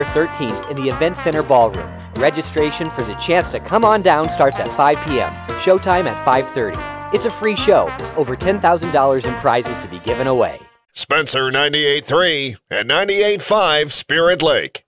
13th in the Event Center Ballroom. Registration for the chance to come on down starts at 5 p.m. Showtime at 5:30. It's a free show. Over $10,000 in prizes to be given away. Spencer 98.3 and 98.5 Spirit Lake.